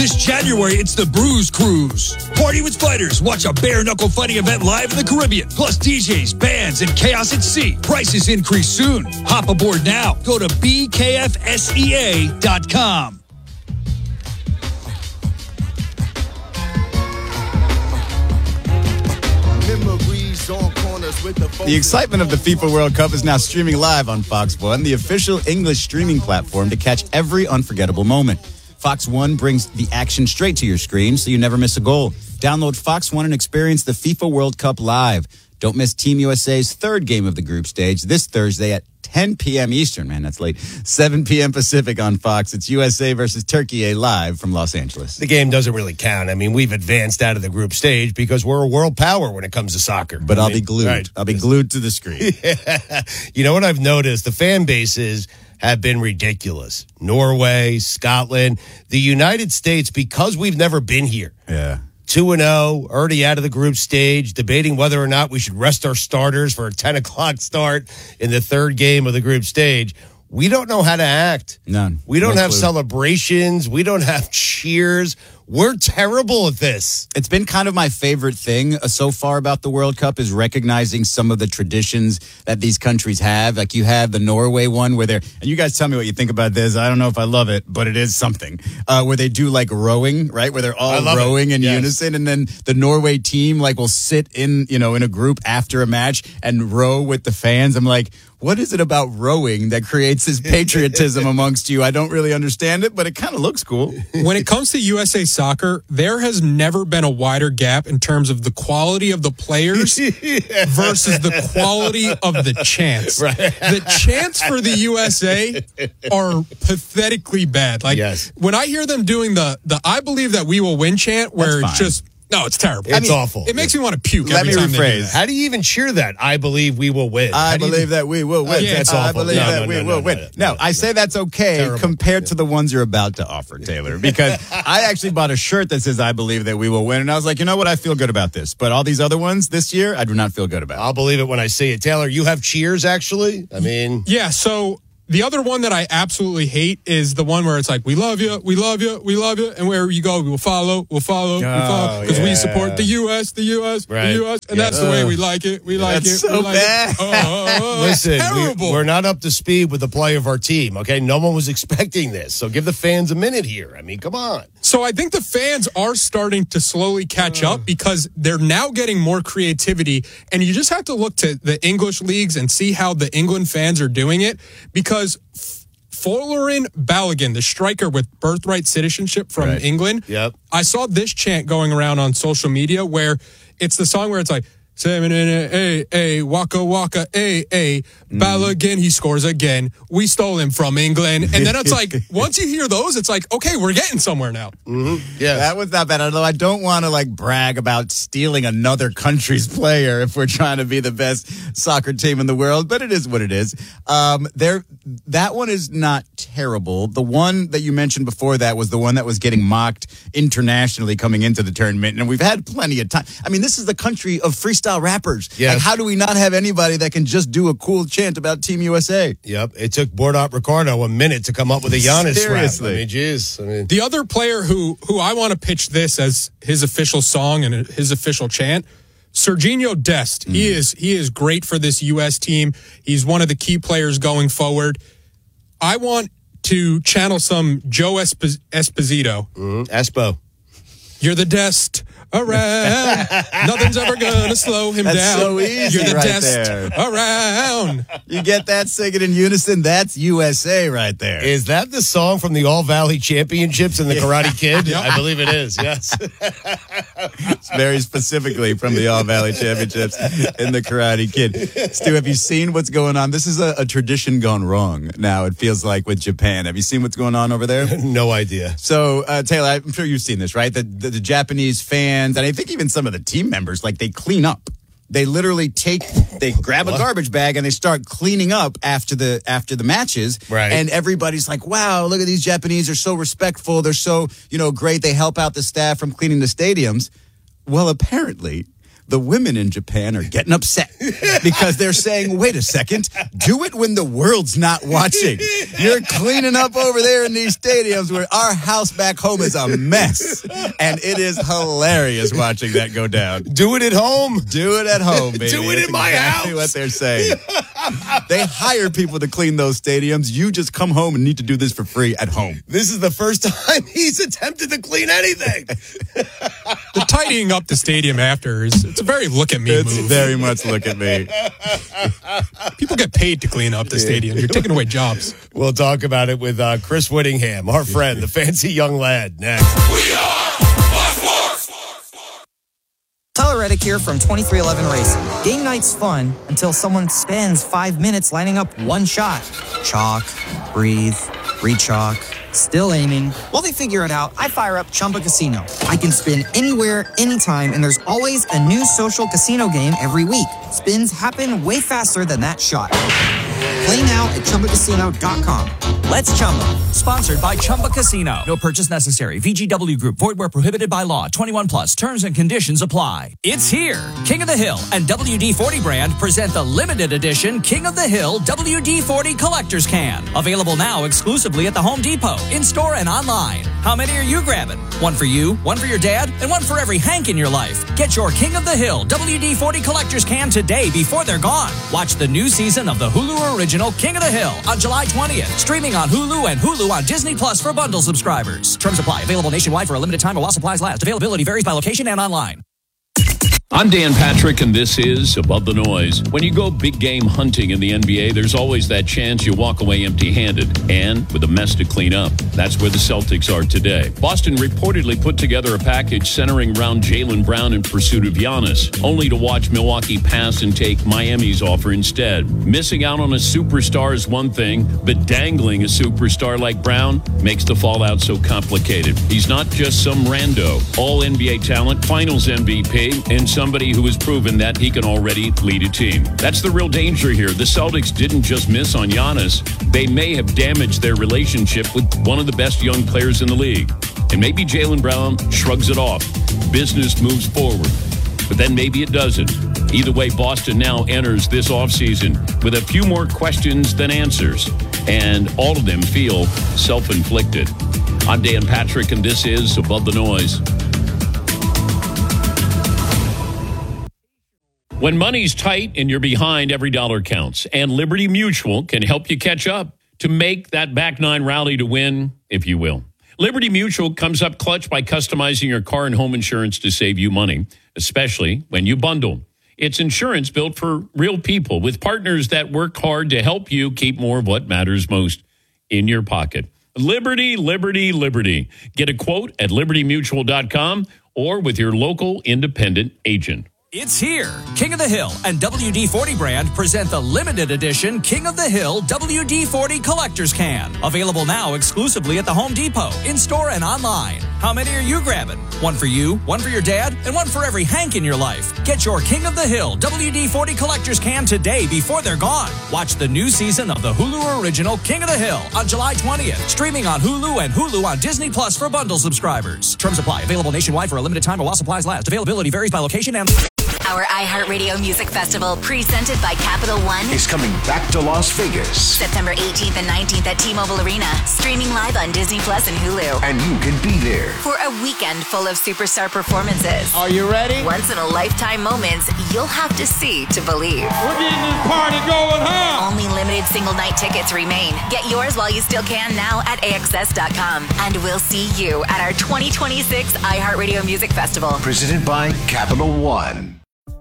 This January, it's the Bruise Cruise. Party with fighters. Watch a bare-knuckle fighting event live in the Caribbean. Plus DJs, bands, and chaos at sea. Prices increase soon. Hop aboard now. Go to bkfsea.com. The excitement of the FIFA World Cup is now streaming live on Fox One, the official English streaming platform to catch every unforgettable moment. Fox One brings the action straight to your screen so you never miss a goal. Download Fox One and experience the FIFA World Cup live. Don't miss Team USA's third game of the group stage this Thursday at 10 p.m. Eastern. Man, that's late. 7 p.m. Pacific on Fox. It's USA versus Turkey live from Los Angeles. The game doesn't really count. I mean, we've advanced out of the group stage because we're a world power when it comes to soccer. But I'll be glued. Right. I'll be glued to the screen. Yeah. You know what I've noticed? The fan bases have been ridiculous. Norway, Scotland, the United States, because we've never been here. Yeah. 2-0, already out of the group stage, debating whether or not we should rest our starters for a 10 o'clock start in the third game of the group stage. We don't know how to act. None. We don't have clue. Celebrations. We don't have cheers. We're terrible at this. It's been kind of my favorite thing so far about the World Cup is recognizing some of the traditions that these countries have. Like you have the Norway one where and you guys tell me what you think about this. I don't know if I love it, but it is something. Where they do like rowing, right? Where they're all rowing in unison. And then the Norway team will sit in a group after a match and row with the fans. I'm like, what is it about rowing that creates this patriotism amongst you? I don't really understand it, but it kind of looks cool. When it comes to USA soccer, there has never been a wider gap in terms of the quality of the players versus the quality of the chants. Right. The chants for the USA are pathetically bad. When I hear them doing the I believe that we will win chant, where it's just... No, it's terrible. It's awful. It makes me want to puke. Let me rephrase. How do you even cheer that? I believe we will win. I believe that we will win. That's awful. I believe that we will win. No, I say that's okay compared to the ones you're about to offer, Taylor, because I actually bought a shirt that says I believe that we will win, and I was like, you know what? I feel good about this. But all these other ones this year, I do not feel good about. I'll believe it when I see it. Taylor, you have cheers, actually? I mean... Yeah, so... The other one that I absolutely hate is the one where it's like, we love you, we love you, we love you. And wherever you go, we'll follow. Because we support the U.S., the U.S., the U.S. And that's the way we like it. We like that's it. So bad. Listen, terrible. We're not up to speed with the play of our team, okay? No one was expecting this. So give the fans a minute here. I mean, come on. So I think the fans are starting to slowly catch up because they're now getting more creativity. And you just have to look to the English leagues and see how the England fans are doing it. Because Folarin Balogun, the striker with birthright citizenship from England, I saw this chant going around on social media where it's the song where it's like, Waka Waka, Balogun, he scores again. We stole him from England. And then it's like, once you hear those, it's like, okay, we're getting somewhere now. Mm-hmm. Yeah, that was not bad. Although I don't want to brag about stealing another country's player if we're trying to be the best soccer team in the world, but it is what it is. That one is not terrible. The one that you mentioned before that was the one that was getting mocked internationally coming into the tournament, and we've had plenty of time. I mean, this is the country of freestyle rappers. Yes. How do we not have anybody that can just do a cool chant about Team USA? Yep. It took Bordot Ricardo a minute to come up with a Giannis Seriously. rap. I mean, jeez. The other player who I want to pitch this as his official song and his official chant, Serginho Dest. He is great for this U.S. team. He's one of the key players going forward. I want to channel some Joe Esposito. Espo. You're the Dest around. Nothing's ever gonna slow him That's down. so easy. You're the right Dest there. around. You get that singing in unison? That's USA right there. Is that the song from the All Valley Championships and the Karate Kid? Yep. I believe it is, yes. It's very specifically from the All Valley Championships and the Karate Kid. Stu, have you seen what's going on? This is a tradition gone wrong now, it feels like, with Japan. Have you seen what's going on over there? No idea. So, Taylor, I'm sure you've seen this, right? The Japanese fans, and I think even some of the team members, they clean up. They literally grab a garbage bag and they start cleaning up after the matches. Right. And everybody's like, wow, look at these Japanese. They're so respectful. They're so, great. They help out the staff from cleaning the stadiums. Well, apparently, the women in Japan are getting upset because they're saying, wait a second, do it when the world's not watching. You're cleaning up over there in these stadiums where our house back home is a mess. And it is hilarious watching that go down. Do it at home. Do it at home, baby. Do it That's in my exactly house. what they're saying. They hire people to clean those stadiums. You just come home and need to do this for free at home. This is the first time he's attempted to clean anything. The tidying up the stadium after it's a very look at me It's move. very much look at me. People get paid to clean up the stadium. You're taking away jobs. We'll talk about it with Chris Whittingham, our friend, the fancy young lad, next. Tyler Reddick here from 2311 Racing. Game night's fun until someone spends 5 minutes lining up one shot. Chalk, breathe, re-chalk, still aiming. While they figure it out, I fire up Chumba Casino. I can spin anywhere, anytime, and there's always a new social casino game every week. Spins happen way faster than that shot. Play now at ChumbaCasino.com. Let's Chumba. Sponsored by Chumba Casino. No purchase necessary. VGW Group. Void where prohibited by law. 21 plus. Terms and conditions apply. It's here. King of the Hill and WD-40 brand present the limited edition King of the Hill WD-40 Collector's Can. Available now exclusively at the Home Depot, in-store and online. How many are you grabbing? One for you, one for your dad, and one for every Hank in your life. Get your King of the Hill WD-40 Collector's Can today before they're gone. Watch the new season of the Hulu original King of the Hill on July 20th. Streaming on Hulu and Hulu on Disney Plus for bundle subscribers. Terms apply. Available nationwide for a limited time or while supplies last. Availability varies by location and online. I'm Dan Patrick, and this is Above the Noise. When you go big game hunting in the NBA, there's always that chance you walk away empty-handed and with a mess to clean up. That's where the Celtics are today. Boston reportedly put together a package centering around Jaylen Brown in pursuit of Giannis, only to watch Milwaukee pass and take Miami's offer instead. Missing out on a superstar is one thing, but dangling a superstar like Brown makes the fallout so complicated. He's not just some rando, all-NBA talent, finals MVP, and somebody who has proven that he can already lead a team. That's the real danger here. The Celtics didn't just miss on Giannis. They may have damaged their relationship with one of the best young players in the league. And maybe Jaylen Brown shrugs it off. Business moves forward. But then maybe it doesn't. Either way, Boston now enters this offseason with a few more questions than answers. And all of them feel self-inflicted. I'm Dan Patrick, and this is Above the Noise. When money's tight and you're behind, every dollar counts. And Liberty Mutual can help you catch up to make that back nine rally to win, if you will. Liberty Mutual comes up clutch by customizing your car and home insurance to save you money, especially when you bundle. It's insurance built for real people with partners that work hard to help you keep more of what matters most in your pocket. Liberty, Liberty, Liberty. Get a quote at libertymutual.com or with your local independent agent. It's here. King of the Hill and WD-40 brand present the limited edition King of the Hill WD-40 Collector's Can. Available now exclusively at the Home Depot, in-store and online. How many are you grabbing? One for you, one for your dad, and one for every Hank in your life. Get your King of the Hill WD-40 Collector's Can today before they're gone. Watch the new season of the Hulu original King of the Hill on July 20th. Streaming on Hulu and Hulu on Disney Plus for bundle subscribers. Terms apply. Available nationwide for a limited time or while supplies last. Availability varies by location and... Our iHeartRadio Music Festival, presented by Capital One, is coming back to Las Vegas. September 18th and 19th at T-Mobile Arena. Streaming live on Disney Plus and Hulu. And you can be there For a weekend full of superstar performances. Are you ready? Once-in-a-lifetime moments you'll have to see to believe. We're getting this party going, huh? Only limited single-night tickets remain. Get yours while you still can now at AXS.com. And we'll see you at our 2026 iHeartRadio Music Festival. Presented by Capital One.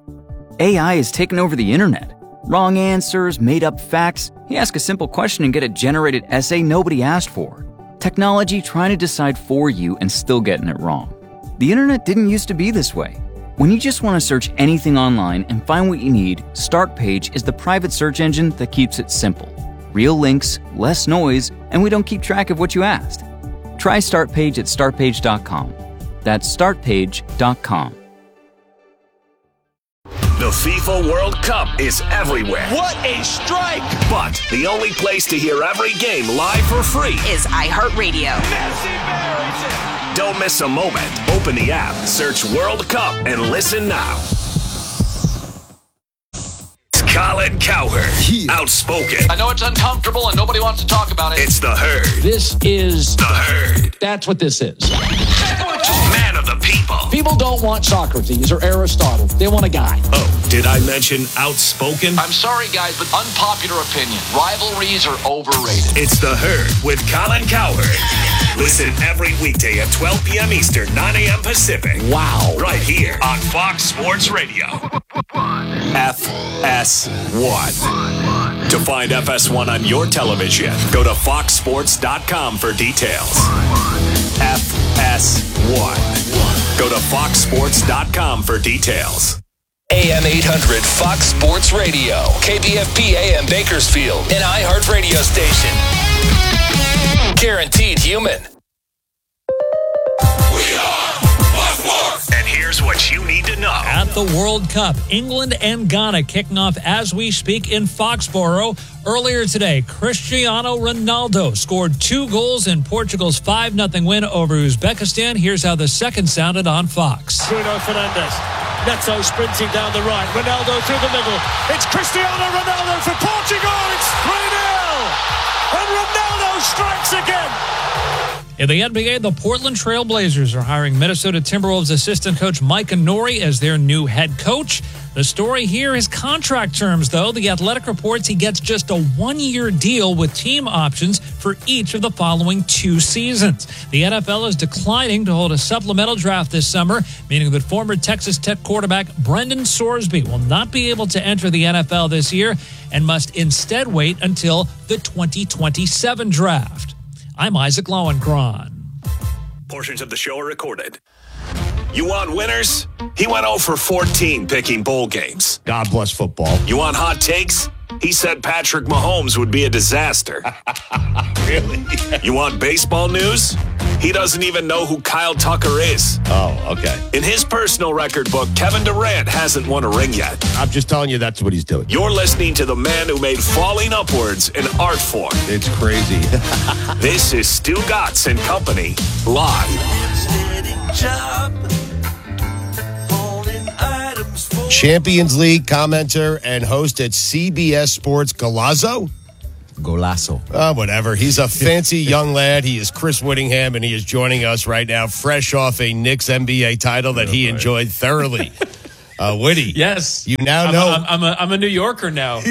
AI has taken over the internet. Wrong answers, made-up facts. You ask a simple question and get a generated essay nobody asked for. Technology trying to decide for you and still getting it wrong. The internet didn't used to be this way. When you just want to search anything online and find what you need, Startpage is the private search engine that keeps it simple. Real links, less noise, and we don't keep track of what you asked. Try Startpage at startpage.com. That's startpage.com. The FIFA World Cup is everywhere. What a strike! But the only place to hear every game live for free is iHeartRadio. Messi buries it! Don't miss a moment. Open the app, search World Cup, and listen now. Colin Cowherd. Outspoken. I know it's uncomfortable and nobody wants to talk about it. It's the Herd. This is The Herd. That's what this is. Man of the people. People don't want Socrates or Aristotle. They want a guy. Oh, did I mention outspoken? I'm sorry, guys, but unpopular opinion. Rivalries are overrated. It's the Herd with Colin Cowherd. Listen every weekday at 12 p.m. Eastern, 9 a.m. Pacific. Wow. Right here on Fox Sports Radio. FS1. To find FS1 on your television, go to foxsports.com for details. FS1. Go to foxsports.com for details. AM 800 Fox Sports Radio, KBFP AM Bakersfield, an iHeart radio station. Guaranteed human. We are Fox Sports. And here's what you need to know. At the World Cup, England and Ghana kicking off as we speak in Foxborough. Earlier today, Cristiano Ronaldo scored 2 goals in Portugal's 5-0 win over Uzbekistan. Here's how the second sounded on Fox. Bruno Fernandes. Neto sprinting down the right. Ronaldo through the middle. It's Cristiano Ronaldo for Portugal. It's 3-0. And Ronaldo strikes again. In the NBA, the Portland Trail Blazers are hiring Minnesota Timberwolves assistant coach Mike Nori as their new head coach. The story here is contract terms, though. The Athletic reports he gets just a 1-year deal with team options for each of the following 2 seasons. The NFL is declining to hold a supplemental draft this summer, meaning that former Texas Tech quarterback Brendan Sorsby will not be able to enter the NFL this year and must instead wait until the 2027 draft. I'm Isaac Lowenkron. Portions of the show are recorded. You want winners? He went 0 for 14 picking bowl games. God bless football. You want hot takes? He said Patrick Mahomes would be a disaster. Really? You want baseball news? He doesn't even know who Kyle Tucker is. Oh, okay. In his personal record book, Kevin Durant hasn't won a ring yet. I'm just telling you that's what he's doing. You're listening to the man who made falling upwards an art form. It's crazy. This is Stu Gatz and Company, live. Champions League commentator and host at CBS Sports, Golazo? Golazo. Whatever. He's a fancy young lad. He is Chris Whittingham, and he is joining us right now, fresh off a Knicks NBA title that he enjoyed thoroughly. Whitty. Yes. You now know. I'm a New Yorker now.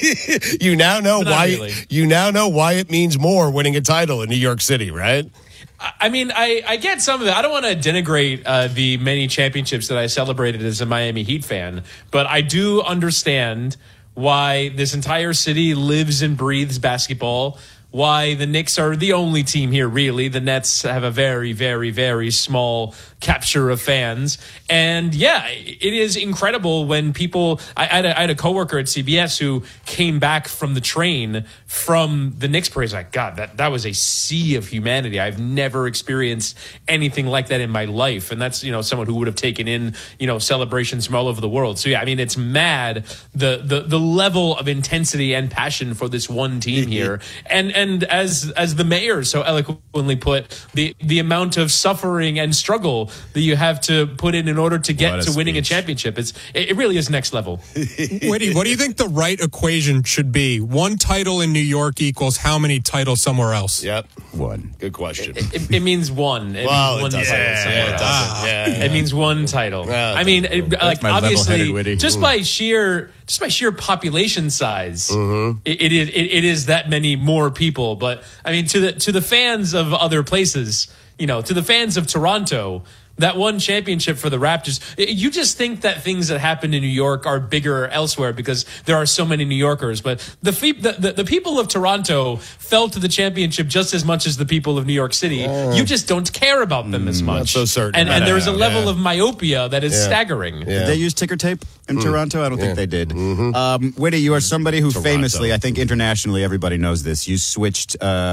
You now know why. Really. You now know why it means more winning a title in New York City, right? I mean, I get some of it. I don't want to denigrate the many championships that I celebrated as a Miami Heat fan, but I do understand why this entire city lives and breathes basketball, why the Knicks are the only team here, really. The Nets have a very, very, very small capture of fans. And yeah, it is incredible when people, I had a coworker at CBS who came back from the train from the Knicks parade. Like, God, that was a sea of humanity. I've never experienced anything like that in my life. And that's, someone who would have taken in, celebrations from all over the world. So yeah, I mean, it's mad the level of intensity and passion for this one team here. And as the mayor so eloquently put, the amount of suffering and struggle that you have to put in order to get to winning a championship. It really is next level. Whitty, what do you think the right equation should be? 1 title in New York equals how many titles somewhere else? Yep. 1. Good question. It means 1. It means one title somewhere else. It means 1 title. Well, I mean, obviously, just by sheer population size, it is that many more people. But I mean, to the fans of other places, to the fans of Toronto, that 1 championship for the Raptors, you just think that things that happen in New York are bigger elsewhere because there are so many New Yorkers. But the people of Toronto fell to the championship just as much as the people of New York City. You just don't care about them as much. Not so certain. And there's a level of myopia that is staggering. Did they use ticker tape in Toronto? I don't think they did. Whitty, you are somebody who famously, I think internationally, everybody knows this. You switched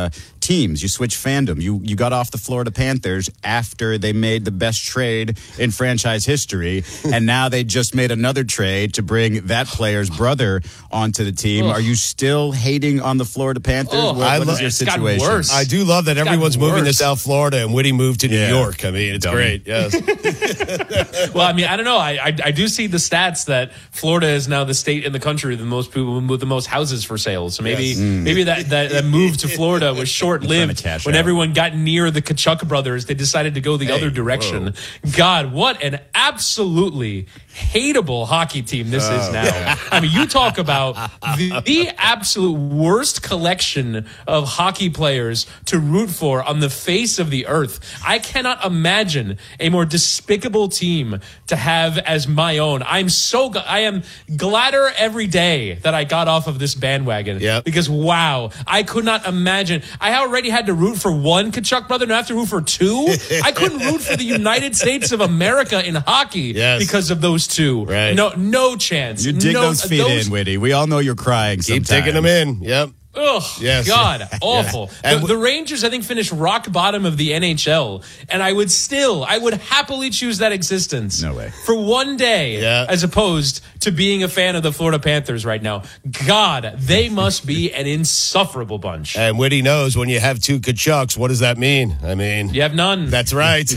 teams. You switch fandom. You got off the Florida Panthers after they made the best trade in franchise history, and now they just made another trade to bring that player's brother onto the team. Are you still hating on the Florida Panthers? What is your situation? Worse. I do love that everyone's moving to South Florida and Woody moved to New York. I mean, it's great. Yes. Well, I mean, I don't know. I do see the stats that Florida is now the state in the country with the most people with the most houses for sale. So maybe that move to Florida was short-lived. When everyone got near the Kachuk brothers, they decided to go the other direction. Whoa. God, what an absolutely hateable hockey team this is now. I mean, you talk about the absolute worst collection of hockey players to root for on the face of the earth. I cannot imagine a more despicable team to have as my own. I am gladder every day that I got off of this bandwagon. Because wow, I could not imagine. I already had to root for one Kachuk brother, now I have to root for two. I couldn't root for the United States of America in hockey because of those two. Right. No chance. You dig those feet in, Whitty. We all know you're crying. Keep digging them in. Yep. Oh, yes. God, awful. The Rangers, I think, finished rock bottom of the NHL, and I would happily choose that existence. No way. For one day, as opposed to being a fan of the Florida Panthers right now. God, they must be an insufferable bunch. And Whitty knows when you have two Kachucks, what does that mean? I mean, you have none. That's right.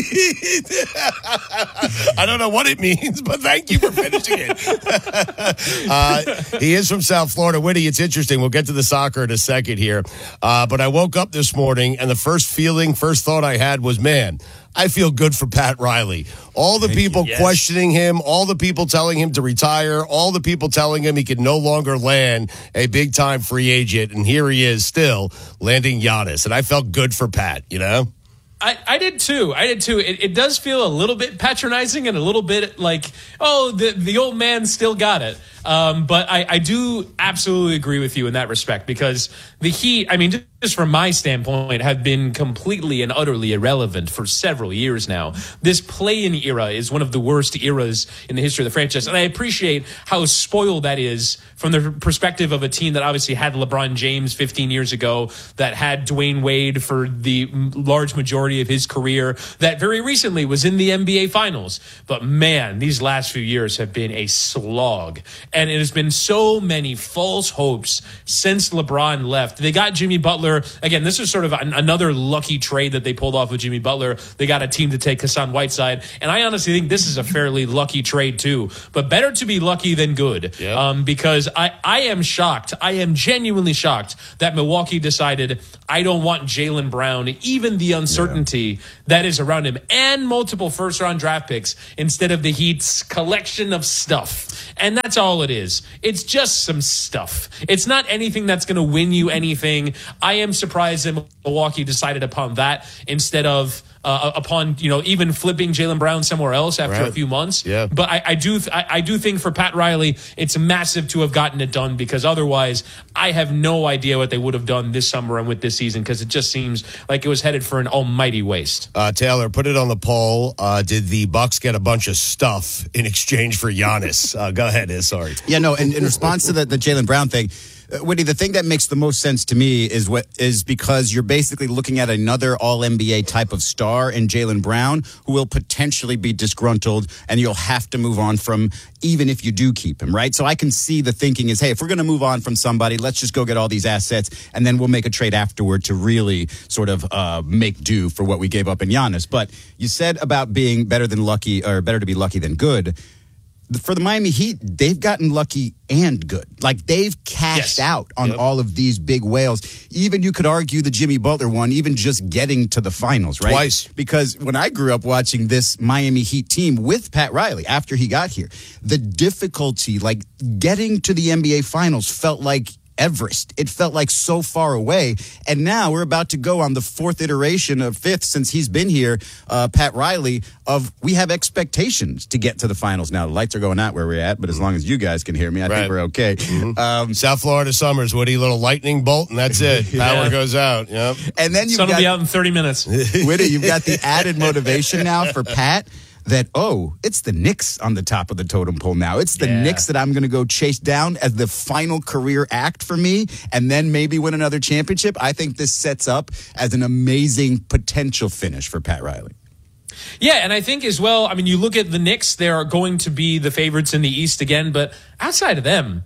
I don't know what it means, but thank you for finishing it. He is from South Florida. Whitty, it's interesting. We'll get to the soccer in a second here. But I woke up this morning and the first thought I had was, man, I feel good for Pat Riley. All the people questioning him, all the people telling him to retire, all the people telling him he could no longer land a big-time free agent, and here he is still landing Giannis. And I felt good for Pat, you know? I did too. It does feel a little bit patronizing and a little bit like, oh, the old man still got it. But I do absolutely agree with you in that respect, because the Heat, I mean, just from my standpoint, have been completely and utterly irrelevant for several years now. This play-in era is one of the worst eras in the history of the franchise. And I appreciate how spoiled that is from the perspective of a team that obviously had LeBron James 15 years ago, that had Dwayne Wade for the large majority of his career, that very recently was in the NBA Finals. But man, these last few years have been a slog. And it has been so many false hopes since LeBron left. They got Jimmy Butler. Again, this is sort of another lucky trade that they pulled off with Jimmy Butler. They got a team to take Hassan Whiteside. And I honestly think this is a fairly lucky trade too. But better to be lucky than good. Because I am shocked. I am genuinely shocked that Milwaukee decided, I don't want Jaylen Brown, even the uncertainty that is around him, and multiple first-round draft picks instead of the Heat's collection of stuff. And that's all it is. It's just some stuff. It's not anything that's going to win you anything. I am surprised that Milwaukee decided upon that instead of upon even flipping Jaylen Brown somewhere else after a few months. But I do think for Pat Riley, it's massive to have gotten it done, because otherwise I have no idea what they would have done this summer and with this season, because it just seems like it was headed for an almighty waste. Taylor, put it on the poll. Did the Bucks get a bunch of stuff in exchange for Giannis? Go ahead, sorry. Yeah, no, in response to the Jaylen Brown thing, Whitty, the thing that makes the most sense to me is because you're basically looking at another All-NBA type of star in Jaylen Brown, who will potentially be disgruntled, and you'll have to move on from, even if you do keep him, right? So I can see the thinking is, hey, if we're going to move on from somebody, let's just go get all these assets, and then we'll make a trade afterward to really sort of make do for what we gave up in Giannis. But you said about being better than lucky, or better to be lucky than good. For the Miami Heat, they've gotten lucky and good. Like, they've cashed out on all of these big whales. Even, you could argue, the Jimmy Butler one, even just getting to the finals, right? Twice. Because when I grew up watching this Miami Heat team with Pat Riley, after he got here, the difficulty, like, getting to the NBA Finals felt like Everest. It felt like so far away. And now we're about to go on the fifth since he's been here, Pat Riley, of we have expectations to get to the finals. Now, the lights are going out where we're at, but as long as you guys can hear me, I think we're okay. South Florida summers, Woody, little lightning bolt, and that's it. Power goes out. Yep. And then Sun will be out in 30 minutes. Whitty, you've got the added motivation now for Pat. that, it's the Knicks on the top of the totem pole now. It's the Knicks that I'm going to go chase down as the final career act for me and then maybe win another championship. I think this sets up as an amazing potential finish for Pat Riley. Yeah, and I think as well, I mean, you look at the Knicks, they are going to be the favorites in the East again, but outside of them,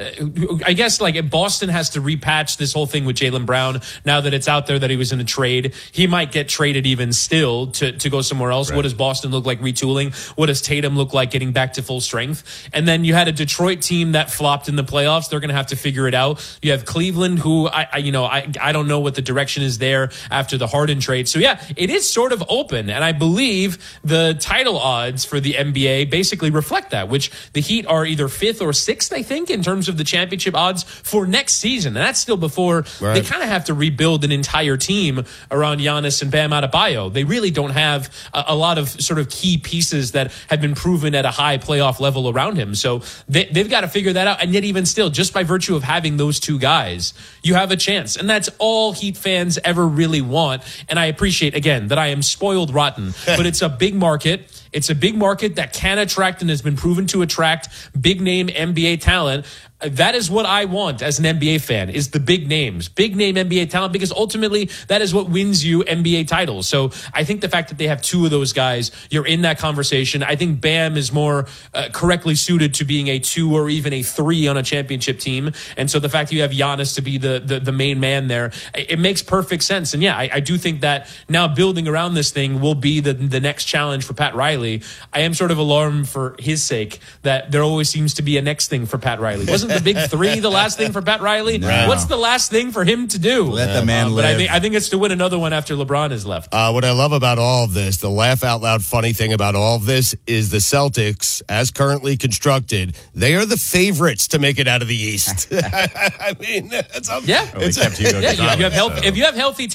I guess like Boston has to repatch this whole thing with Jaylen Brown now that it's out there that he was in a trade. He might get traded even still to go somewhere else. Right. What does Boston look like retooling? What does Tatum look like getting back to full strength? And then you had a Detroit team that flopped in the playoffs. They're going to have to figure it out. You have Cleveland, who I don't know what the direction is there after the Harden trade. So yeah, it is sort of open, and I believe the title odds for the NBA basically reflect that, which the Heat are either 5th or 6th, I think, in terms of the championship odds for next season. And that's still before they kind of have to rebuild an entire team around Giannis and Bam Adebayo. They really don't have a lot of sort of key pieces that have been proven at a high playoff level around him. So they've got to figure that out. And yet even still, just by virtue of having those two guys, you have a chance. And that's all Heat fans ever really want. And I appreciate, again, that I am spoiled rotten, but it's a big market. It's a big market that can attract and has been proven to attract big name NBA talent. That is what I want as an NBA fan, is the big names, big name NBA talent, because ultimately that is what wins you NBA titles. So I think the fact that they have two of those guys, you're in that conversation. I think Bam is more correctly suited to being a 2 or even a 3 on a championship team. And so the fact that you have Giannis to be the main man there, it makes perfect sense. And yeah, I do think that now building around this thing will be the next challenge for Pat Riley. I am sort of alarmed for his sake that there always seems to be a next thing for Pat Riley. Wasn't the big 3 the last thing for Pat Riley? No. What's the last thing for him to do? Let the man live. But I think it's to win another one after LeBron has left. What I love about all of this, the laugh out loud funny thing about all of this, is the Celtics, as currently constructed, they are the favorites to make it out of the East. I mean, that's if you have healthy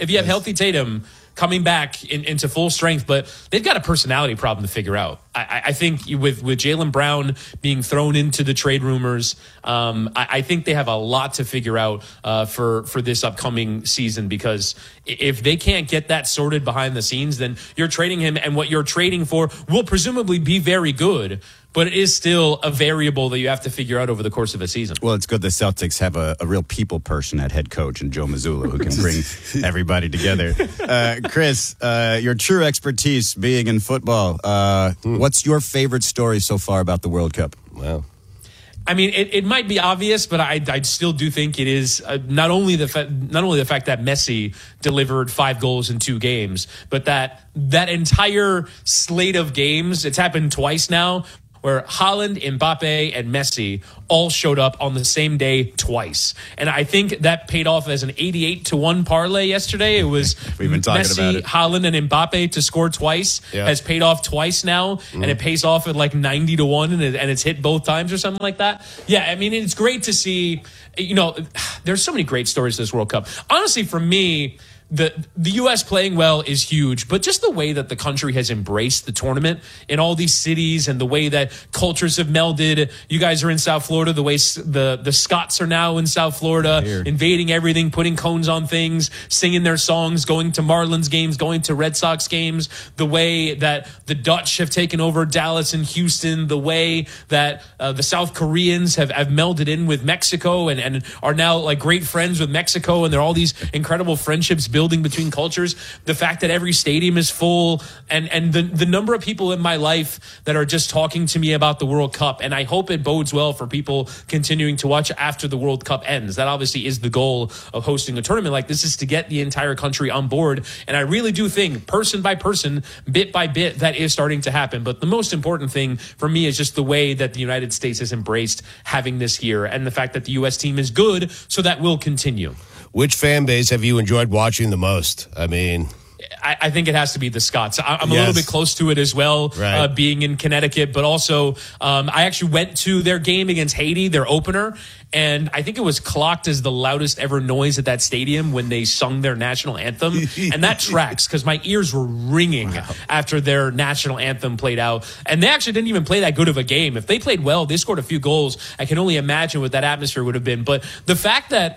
Tatum, coming back into full strength, but they've got a personality problem to figure out. I think with Jaylen Brown being thrown into the trade rumors, I think they have a lot to figure out for this upcoming season, because if they can't get that sorted behind the scenes, then you're trading him, and what you're trading for will presumably be very good, but it is still a variable that you have to figure out over the course of a season. Well, it's good the Celtics have a real people person at head coach and Joe Mazzulla who can bring everybody together. Chris, your true expertise being in football, what's your favorite story so far about the World Cup? Wow. I mean, it might be obvious, but I still do think it is not only the fact that Messi delivered 5 goals in 2 games, but that entire slate of games, it's happened twice now, where Haaland, Mbappe, and Messi all showed up on the same day twice. And I think that paid off as an 88-1 parlay yesterday. It was We've been talking Messi, about it. Haaland, and Mbappe to score twice. Has paid off twice now, and it pays off at like 90-1, and it's hit both times or something like that. Yeah, I mean, it's great to see. There's so many great stories this World Cup. Honestly, for me, the U.S. playing well is huge, but just the way that the country has embraced the tournament in all these cities and the way that cultures have melded. You guys are in South Florida, the way the Scots are now in South Florida, invading everything, putting cones on things, singing their songs, going to Marlins games, going to Red Sox games, the way that the Dutch have taken over Dallas and Houston, the way that the South Koreans have melded in with Mexico and are now like great friends with Mexico, and there are all these incredible friendships building between cultures. The fact that every stadium is full, and the number of people in my life that are just talking to me about the World Cup. And I hope it bodes well for people continuing to watch after the World Cup ends. That obviously is the goal of hosting a tournament like this, is to get the entire country on board. And I really do think person by person, bit by bit, that is starting to happen. But the most important thing for me is just the way that the United States has embraced having this here, and the fact that the U.S. team is good, so that will continue. Which fan base have you enjoyed watching the most? I mean, I think it has to be the Scots. I'm a little bit close to it as well, being in Connecticut, but also I actually went to their game against Haiti, their opener, and I think it was clocked as the loudest ever noise at that stadium when they sung their national anthem. And that tracks, because my ears were ringing after their national anthem played out. And they actually didn't even play that good of a game. If they played well, they scored a few goals. I can only imagine what that atmosphere would have been. But the fact that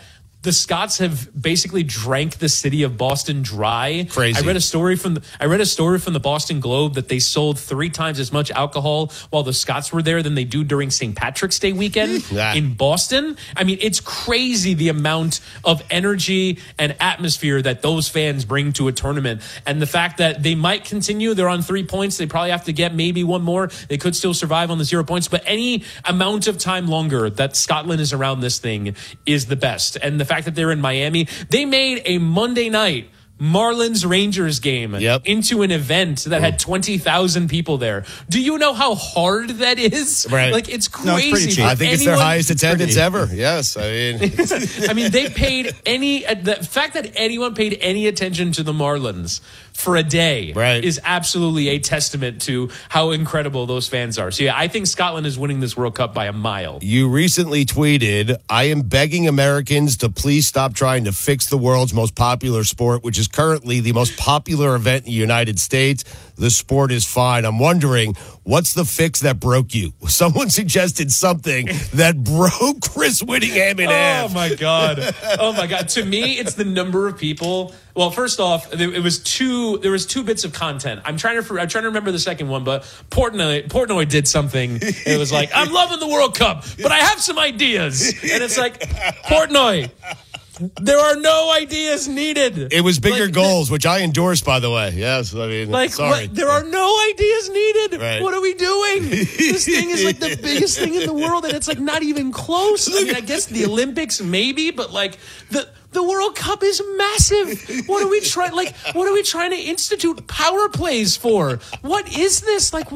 the Scots have basically drank the city of Boston dry. Crazy. I read a story from the Boston Globe that they sold 3 times as much alcohol while the Scots were there than they do during St. Patrick's Day weekend in Boston. I mean, it's crazy the amount of energy and atmosphere that those fans bring to a tournament. And the fact that they might continue, they're on 3 points. They probably have to get maybe one more. They could still survive on the 0 points, but any amount of time longer that Scotland is around this thing is the best. And the fact that they're in Miami, they made a Monday night Marlins Rangers game into an event that had 20,000 people there. Do you know how hard that is? Right. Like, it's crazy. No, it's pretty cheap. I think it's their highest attendance ever. Yes. I mean, they paid the fact that anyone paid any attention to the Marlins for a day is absolutely a testament to how incredible those fans are. So, yeah, I think Scotland is winning this World Cup by a mile. You recently tweeted, I am begging Americans to please stop trying to fix the world's most popular sport, which is currently the most popular event in the United States. The sport is fine. I'm wondering, what's the fix that broke you? Someone suggested something that broke Chris Whittingham in half. Oh, my God. To me, it's the number of people. Well, first off, there was two bits of content. I'm trying to remember the second one, but Portnoy did something. It was like, I'm loving the World Cup, but I have some ideas. And it's like, Portnoy, there are no ideas needed. It was bigger goals, which I endorsed, by the way. Yes, I mean, sorry. There are no ideas needed. Right. What are we doing? This thing is like the biggest thing in the world, and it's like not even close. I mean, I guess the Olympics maybe, but like the World Cup is massive. What are we trying to institute power plays for? What is this? Like,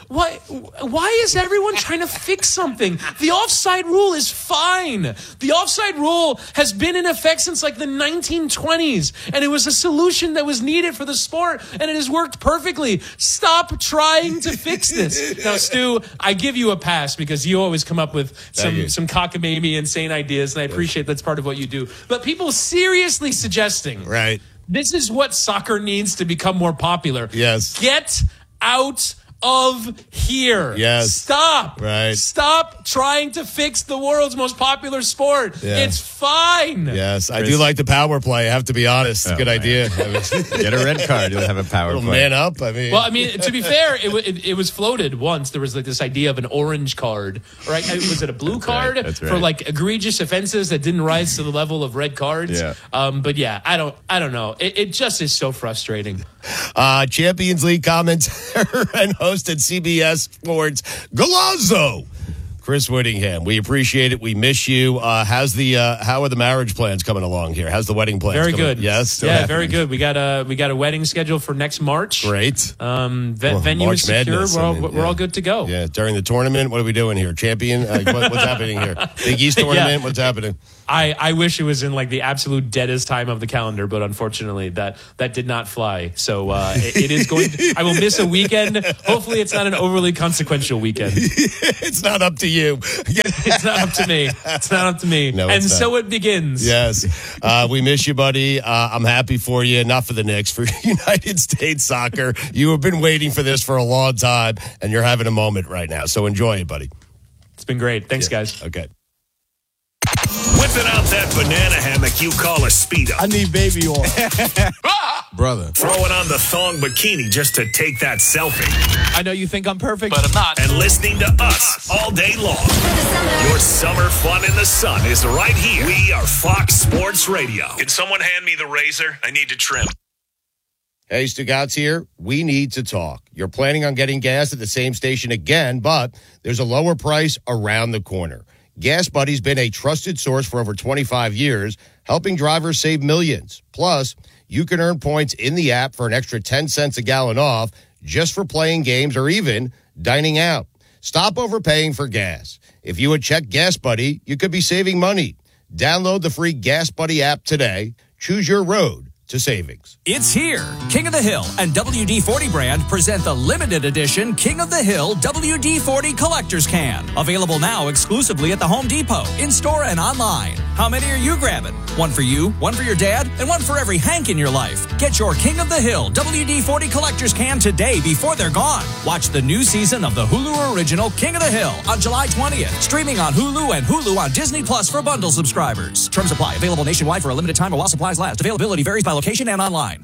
why is everyone trying to fix something? The offside rule is fine. The offside rule has been in effect since like the 1920s, and it was a solution that was needed for the sport, and it has worked perfectly. Stop trying to fix this. Now, Stu, I give you a pass because you always come up with some cockamamie, insane ideas, and I appreciate that's part of what you do. But people seriously suggesting this is what soccer needs to become more popular. Yes. Get out of here. Yes. Stop. Right. Stop trying to fix the world's most popular sport. Yeah. It's fine. Yes, I do like the power play. I have to be honest. Good idea. Get a red card. You'll have a power play. Man up. I mean, well, I mean, to be fair, it was floated once. There was like this idea of an orange card, right? Was it a blue card for like egregious offenses that didn't rise to the level of red cards? Yeah. But yeah, I don't know. It just is so frustrating. Champions League commentator and host at CBS Sports, Galazzo. Chris Whittingham, we appreciate it. We miss you. How are the marriage plans coming along here? How's the wedding plans? Very good. Yes. Yeah, very good. We got a wedding scheduled for next March. Great. Venue March is secure. Madness. We're all good to go. Yeah. During the tournament, what are we doing here? Champion? What's happening here? Big East tournament. Yeah. What's happening? I wish it was in like the absolute deadest time of the calendar, but unfortunately that did not fly. So it is going to, I will miss a weekend. Hopefully it's not an overly consequential weekend. It's not up to you. It's not up to me. It's not up to me. No, and so it begins. Yes. We miss you, buddy. I'm happy for you. Not for the Knicks, for United States soccer. You have been waiting for this for a long time, and you're having a moment right now. So enjoy it, buddy. It's been great. Thanks, guys. Okay. Whipping out that banana hammock you call a Speedo. I need baby oil. Brother. Throwing on the thong bikini just to take that selfie. I know you think I'm perfect, but I'm not. And listening to us all day long. Your summer fun in the sun is right here. We are Fox Sports Radio. Can someone hand me the razor? I need to trim. Hey, Stugatz here. We need to talk. You're planning on getting gas at the same station again, but there's a lower price around the corner. Gas Buddy's been a trusted source for over 25 years, helping drivers save millions. Plus, you can earn points in the app for an extra 10 cents a gallon off just for playing games or even dining out. Stop overpaying for gas. If you would check Gas Buddy, you could be saving money. Download the free Gas Buddy app today. Choose your road to savings. It's here. King of the Hill and WD-40 brand present the limited edition King of the Hill WD-40 Collector's Can. Available now exclusively at the Home Depot, in-store and online. How many are you grabbing? One for you, one for your dad, and one for every Hank in your life. Get your King of the Hill WD-40 Collector's Can today before they're gone. Watch the new season of the Hulu original King of the Hill on July 20th. Streaming on Hulu and Hulu on Disney Plus for bundle subscribers. Terms apply. Available nationwide for a limited time or while supplies last. Availability varies by location and online.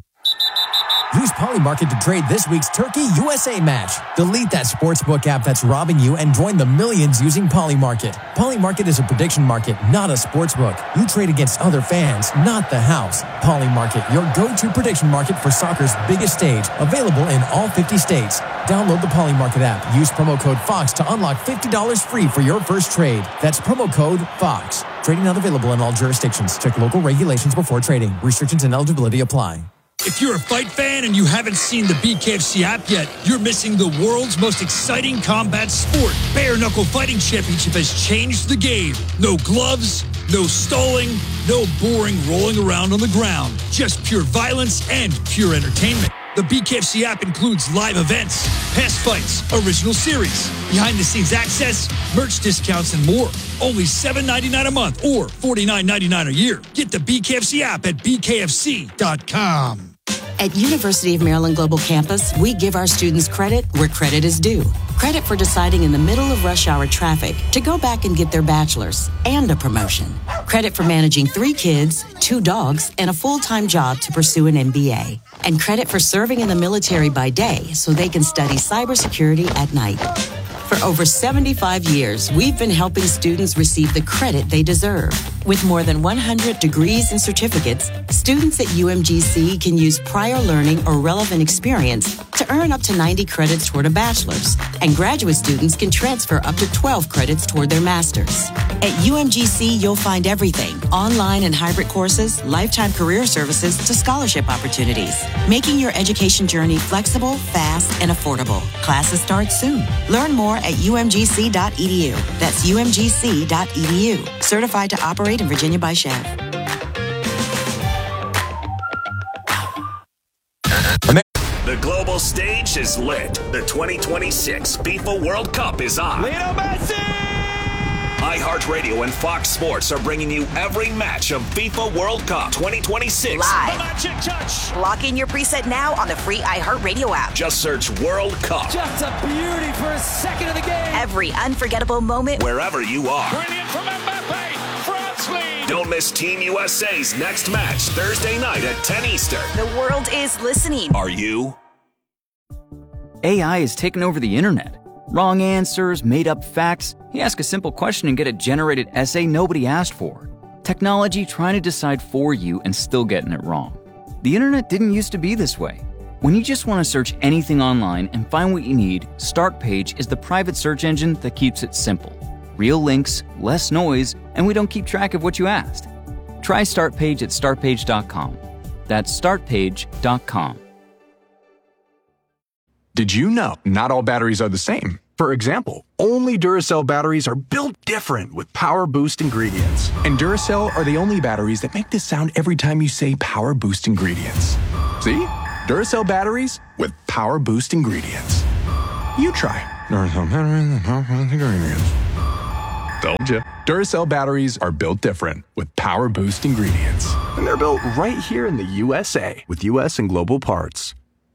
Use Polymarket to trade this week's Turkey USA match. Delete that sportsbook app that's robbing you and join the millions using Polymarket. Polymarket is a prediction market, not a sportsbook. You trade against other fans, not the house. Polymarket, your go-to prediction market for soccer's biggest stage. Available in all 50 states. Download the Polymarket app. Use promo code FOX to unlock $50 free for your first trade. That's promo code FOX. Trading not available in all jurisdictions. Check local regulations before trading. Restrictions and eligibility apply. If you're a fight fan and you haven't seen the BKFC app yet, you're missing the world's most exciting combat sport. Bare Knuckle Fighting Championship has changed the game. No gloves, no stalling, no boring rolling around on the ground. Just pure violence and pure entertainment. The BKFC app includes live events, past fights, original series, behind-the-scenes access, merch discounts, and more. Only $7.99 a month or $49.99 a year. Get the BKFC app at bkfc.com. At University of Maryland Global Campus, we give our students credit where credit is due. Credit for deciding in the middle of rush hour traffic to go back and get their bachelor's and a promotion. Credit for managing 3 kids, 2 dogs, and a full-time job to pursue an MBA. And credit for serving in the military by day so they can study cybersecurity at night. For over 75 years, we've been helping students receive the credit they deserve. With more than 100 degrees and certificates, students at UMGC can use prior learning or relevant experience to earn up to 90 credits toward a bachelor's, and graduate students can transfer up to 12 credits toward their master's. At UMGC, you'll find everything: online and hybrid courses, lifetime career services to scholarship opportunities, making your education journey flexible, fast, and affordable. Classes start soon. Learn more at umgc.edu. That's umgc.edu. Certified to operate in Virginia by Chev. The global stage is lit. The 2026 FIFA World Cup is on. Lionel Messi! iHeartRadio and Fox Sports are bringing you every match of FIFA World Cup 2026. Live. The magic touch. Lock in your preset now on the free iHeartRadio app. Just search World Cup. Just a beauty for a second of the game. Every unforgettable moment. Wherever you are. Brilliant from Mbappe. France lead. Don't miss Team USA's next match Thursday night at 10 Eastern. The world is listening. Are you? AI has taken over the internet. Wrong answers, made-up facts. You ask a simple question and get a generated essay nobody asked for. Technology trying to decide for you and still getting it wrong. The internet didn't used to be this way. When you just want to search anything online and find what you need, Startpage is the private search engine that keeps it simple. Real links, less noise, and we don't keep track of what you asked. Try Startpage at startpage.com. That's startpage.com. Did you know not all batteries are the same? For example, only Duracell batteries are built different with Power Boost ingredients. And Duracell are the only batteries that make this sound every time you say Power Boost ingredients. See? Duracell batteries with Power Boost ingredients. You try. Duracell batteries with Power Boost ingredients. Told ya. Duracell batteries are built different with Power Boost ingredients. And they're built right here in the USA with US and global parts.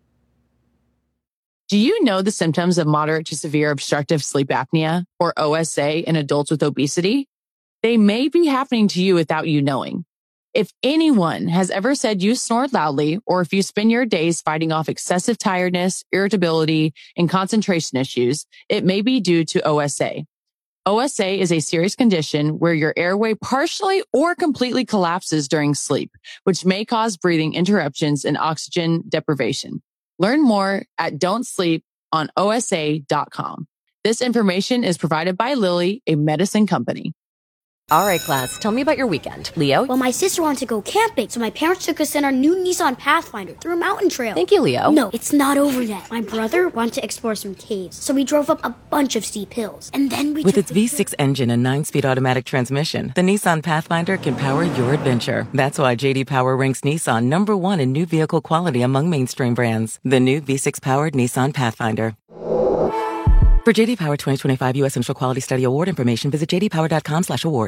Do you know the symptoms of moderate to severe obstructive sleep apnea, or OSA, in adults with obesity? They may be happening to you without you knowing. If anyone has ever said you snore loudly, or if you spend your days fighting off excessive tiredness, irritability, and concentration issues, it may be due to OSA. OSA is a serious condition where your airway partially or completely collapses during sleep, which may cause breathing interruptions and oxygen deprivation. Learn more at don'tsleeponosa.com. This information is provided by Lilly, a medicine company. All right, class, tell me about your weekend. Leo? Well, my sister wanted to go camping, so my parents took us in our new Nissan Pathfinder through a mountain trail. Thank you, Leo. No, it's not over yet. My brother wanted to explore some caves, so we drove up a bunch of steep hills. And then we With its V6 engine and 9-speed automatic transmission, the Nissan Pathfinder can power your adventure. That's why J.D. Power ranks Nissan #1 in new vehicle quality among mainstream brands. The new V6-powered Nissan Pathfinder. For J.D. Power 2025 U.S. Central Quality Study Award information, visit jdpower.com/awards.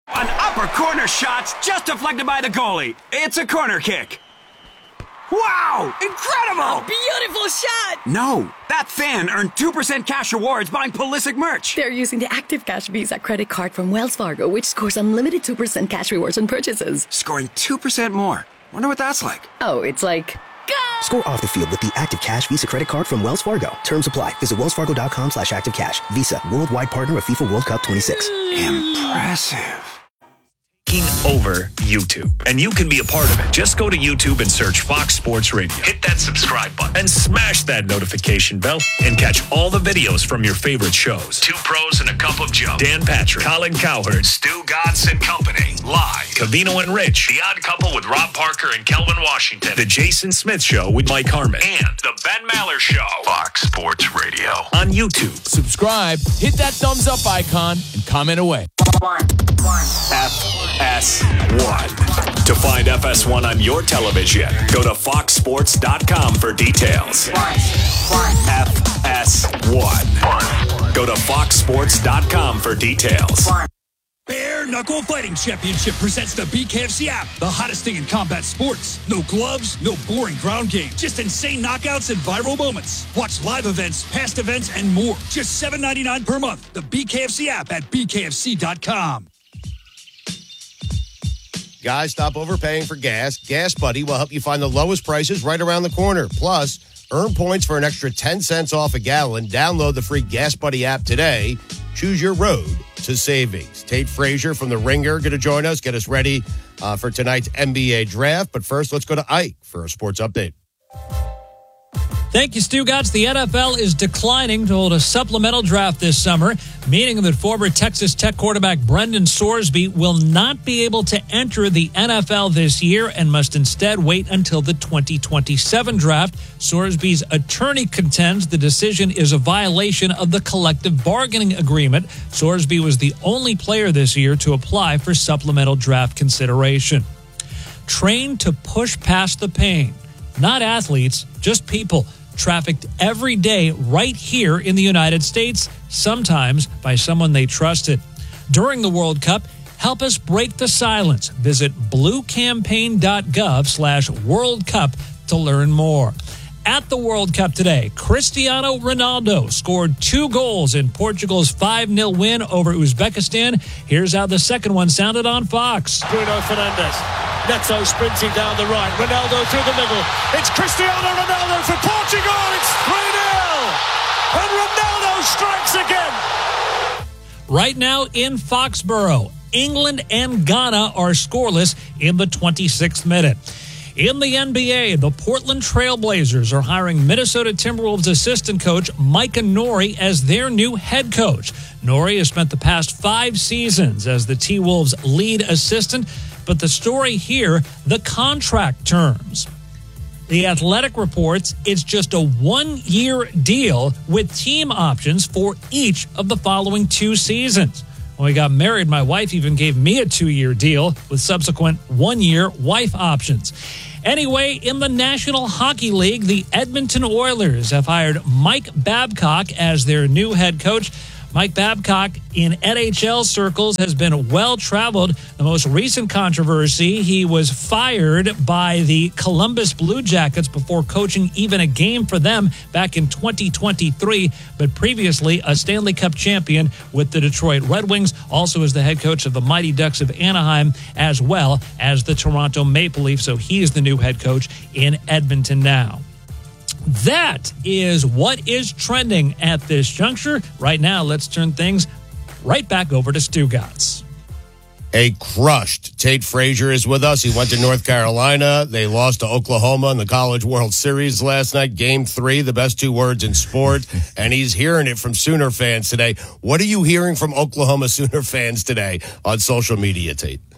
An upper corner shot just deflected by the goalie. It's a corner kick. Wow! Incredible! A beautiful shot! No, that fan earned 2% cash rewards buying Pulisic merch. They're using the Active Cash Visa credit card from Wells Fargo, which scores unlimited 2% cash rewards on purchases. Scoring 2% more. Wonder what that's like. Oh, it's like... Go! Score off the field with the Active Cash Visa credit card from Wells Fargo. Terms apply. Visit wellsfargo.com/activecash. Visa, worldwide partner of FIFA World Cup 26. Impressive. Over YouTube. And you can be a part of it. Just go to YouTube and search Fox Sports Radio. Hit that subscribe button and smash that notification bell and catch all the videos from your favorite shows. Two Pros and a Cup of Joe. Dan Patrick, Colin Cowherd, Stu Gatz and Company. Live. Covino and Rich. The Odd Couple with Rob Parker and Kelvin Washington. The Jason Smith Show with Mike Harmon. And The Ben Maller Show. Fox Sports Radio. On YouTube. Subscribe, hit that thumbs up icon, and comment away. FS1. To find FS1 on your television, go to foxsports.com for details. FS1. Go to foxsports.com for details. Bare Knuckle Fighting Championship presents the BKFC app, the hottest thing in combat sports. No gloves, no boring ground game, just insane knockouts and viral moments. Watch live events, past events, and more. Just $7.99 per month. The BKFC app at bkfc.com. Guys, stop overpaying for gas. Gas Buddy will help you find the lowest prices right around the corner. Plus, earn points for an extra 10 cents off a gallon. Download the free Gas Buddy app today. Choose your road to savings. Tate Frazier from The Ringer going to join us, get us ready for tonight's NBA draft. But first, let's go to Ike for a sports update. Thank you, Stu Gatz. The NFL is declining to hold a supplemental draft this summer, meaning that former Texas Tech quarterback Brendan Sorsby will not be able to enter the NFL this year and must instead wait until the 2027 draft. Sorsby's attorney contends the decision is a violation of the collective bargaining agreement. Sorsby was the only player this year to apply for supplemental draft consideration. Trained to push past the pain. Not athletes, just people trafficked every day right here in the United States, sometimes by someone they trusted. During the World Cup, help us break the silence. Visit bluecampaign.gov/World Cup to learn more. At the World Cup today, Cristiano Ronaldo scored 2 goals in Portugal's 5-0 win over Uzbekistan. Here's how the second one sounded on Fox. Bruno Fernandes. Neto sprinting down the right. Ronaldo through the middle. It's Cristiano Ronaldo for Portugal. It's 3-0. And Ronaldo strikes again. Right now in Foxborough, England and Ghana are scoreless in the 26th minute. In the NBA, the Portland Trail Blazers are hiring Minnesota Timberwolves assistant coach Micah Nori as their new head coach. Nori has spent the past 5 seasons as the T-Wolves' lead assistant, but the story here, the contract terms. The Athletic reports it's just a 1-year deal with team options for each of the following 2 seasons. When we got married, my wife even gave me a 2-year deal with subsequent 1-year wife options. Anyway, in the National Hockey League, the Edmonton Oilers have hired Mike Babcock as their new head coach. Mike Babcock in NHL circles has been well-traveled. The most recent controversy, he was fired by the Columbus Blue Jackets before coaching even a game for them back in 2023, but previously a Stanley Cup champion with the Detroit Red Wings, also as the head coach of the Mighty Ducks of Anaheim, as well as the Toronto Maple Leafs. So he is the new head coach in Edmonton now. That is what is trending at this juncture. Right now, let's turn things right back over to Stu Gatz. A crushed Tate Frazier is with us. He went to North Carolina. They lost to Oklahoma in the College World Series last night. Game 3, the best 2 words in sport. And he's hearing it from Sooner fans today. What are you hearing from Oklahoma Sooner fans today on social media, Tate?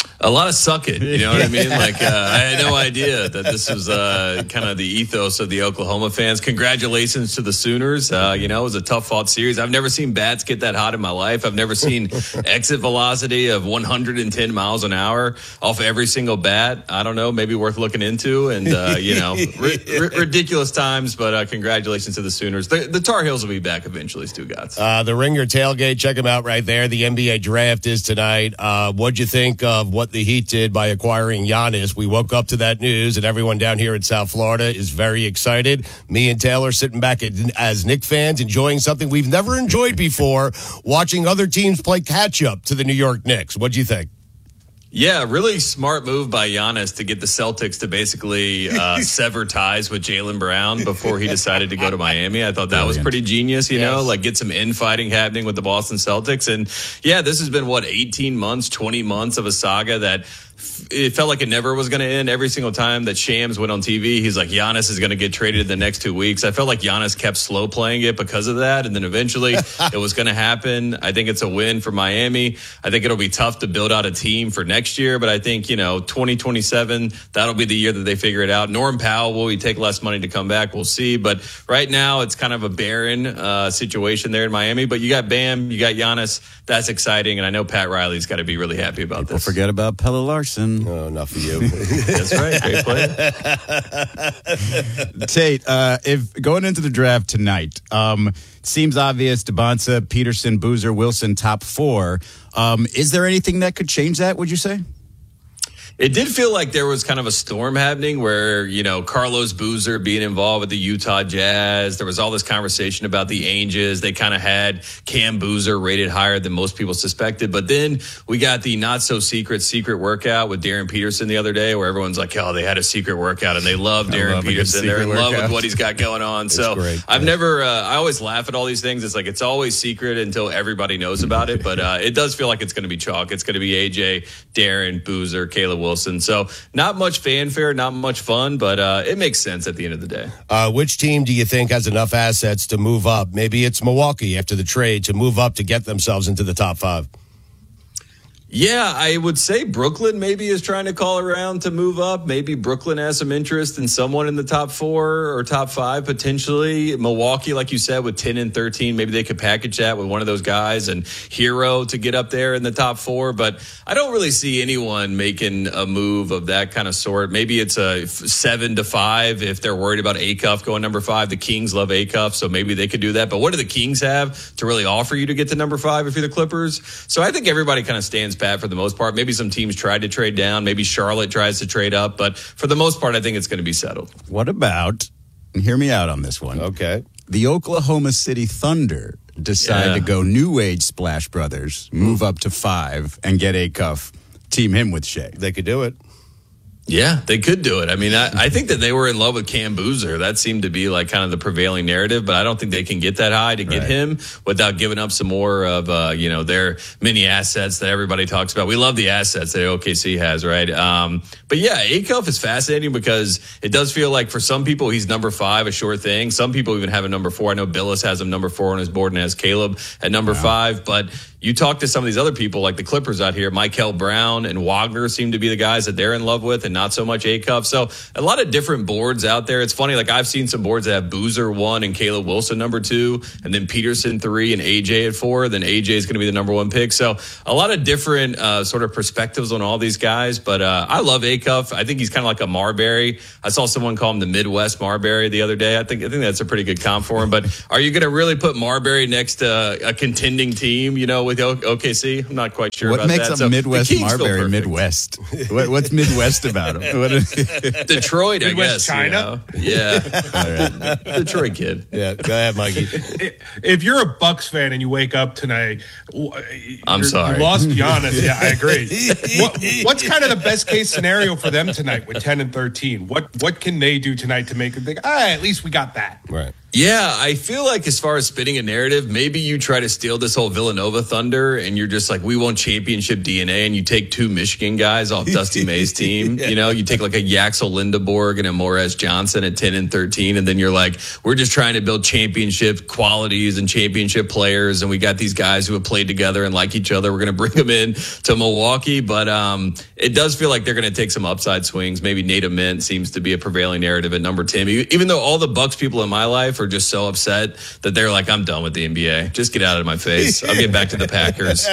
A lot of suck it, you know what I mean? Like, I had no idea that this was kind of the ethos of the Oklahoma fans. Congratulations to the Sooners. It was a tough-fought series. I've never seen bats get that hot in my life. I've never seen exit velocity of 110 miles an hour off every single bat. I don't know, maybe worth looking into. And, ridiculous times, but congratulations to the Sooners. The Tar Heels will be back eventually, Stu Gatz. The Ringer tailgate, check them out right there. The NBA draft is tonight. What'd you think of what the Heat did by acquiring Giannis? We woke up to that news, and everyone down here in South Florida is very excited. Me and Taylor sitting back as Knicks fans, enjoying something we've never enjoyed before, watching other teams play catch-up to the New York Knicks. What'd you think? Yeah, really smart move by Giannis to get the Celtics to basically sever ties with Jaylen Brown before he decided to go to Miami. I thought that was pretty genius, get some infighting happening with the Boston Celtics. And, yeah, this has been, 18 months, 20 months of a saga that it felt like it never was going to end. Every single time that Shams went on TV, he's like, Giannis is going to get traded in the next 2 weeks. I felt like Giannis kept slow playing it because of that. And then eventually it was going to happen. I think it's a win for Miami. I think it'll be tough to build out a team for next year. But I think, 2027, that'll be the year that they figure it out. Norm Powell, will he take less money to come back? We'll see. But right now it's kind of a barren situation there in Miami. But you got Bam, you got Giannis. That's exciting. And I know Pat Riley's got to be really happy about this. Forget about Pelle Larson. Oh, enough of you. That's right. Great play. Tate, if going into the draft tonight, seems obvious, DeBonsa, Peterson, Boozer, Wilson, top 4. Is there anything that could change that, would you say? It did feel like there was kind of a storm happening where, Carlos Boozer being involved with the Utah Jazz. There was all this conversation about the Angels. They kind of had Cam Boozer rated higher than most people suspected. But then we got the secret workout with Darren Peterson the other day where everyone's like, oh, they had a secret workout and they love Darren Peterson. They're in love with what he's got going on. So great. I always laugh at all these things. It's like it's always secret until everybody knows about it. But it does feel like it's going to be chalk. It's going to be AJ, Darren, Boozer, Caleb Wilson. So not much fanfare, not much fun, but it makes sense at the end of the day. Which team do you think has enough assets to move up? Maybe it's Milwaukee after the trade to move up to get themselves into the top 5. Yeah, I would say Brooklyn maybe is trying to call around to move up. Maybe Brooklyn has some interest in someone in the top 4 or top 5 potentially. Milwaukee, like you said, with 10 and 13, maybe they could package that with one of those guys and Hero to get up there in the top 4. But I don't really see anyone making a move of that kind of sort. Maybe it's a 7-5 if they're worried about Acuff going number 5. The Kings love Acuff, so maybe they could do that. But what do the Kings have to really offer you to get to number 5 if you're the Clippers? So I think everybody kind of stands pat for the most part. Maybe some teams tried to trade down. Maybe Charlotte tries to trade up. But for the most part, I think it's going to be settled. What about, and hear me out on this one. Okay. The Oklahoma City Thunder decide to go new age Splash Brothers, move up to 5, and get Acuff, team him with Shea. They could do it. Yeah, they could do it. I mean, I think that they were in love with Cam Boozer. That seemed to be like kind of the prevailing narrative, but I don't think they can get that high to get him without giving up some more of, their mini assets that everybody talks about. We love the assets that OKC has, right? But yeah, Acuff is fascinating because it does feel like for some people, he's number 5, a sure thing. Some people even have a number 4. I know Billis has him number 4 on his board and has Caleb at number 5, but you talk to some of these other people like the Clippers out here, Michael Brown and Wagner seem to be the guys that they're in love with and not so much Acuff. So a lot of different boards out there. It's funny, like I've seen some boards that have Boozer 1 and Caleb Wilson number 2 and then Peterson 3 and AJ at 4. Then AJ is going to be the number 1 pick. So a lot of different sort of perspectives on all these guys. But I love Acuff. I think he's kind of like a Marbury. I saw someone call him the Midwest Marbury the other day. I think that's a pretty good comp for him. But are you going to really put Marbury next to a contending team, with OKC? I'm not quite sure about that. What makes a Midwest Marbury Midwest? What's Midwest about him? Detroit, I guess. China? Yeah. Right. Detroit kid. Yeah, go ahead, Mikey. If you're a Bucks fan and you wake up tonight, I'm sorry. You lost Giannis. Yeah, I agree. What's kind of the best case scenario for them tonight with 10 and 13? What can they do tonight to make them think, at least we got that? Right. Yeah, I feel like as far as spinning a narrative, maybe you try to steal this whole Villanova thunder and you're just like, we want championship DNA, and you take 2 Michigan guys off Dusty May's team. You know, you take like a Yaxel Lindeborg and a Morez Johnson at 10 and 13, and then you're like, we're just trying to build championship qualities and championship players, and we got these guys who have played together and like each other. We're going to bring them in to Milwaukee, but it does feel like they're going to take some upside swings. Maybe Nate Ament seems to be a prevailing narrative at number 10, even though all the Bucks people in my life are just so upset that they're like, I'm done with the NBA. Just get out of my face. I'll get back to the Packers.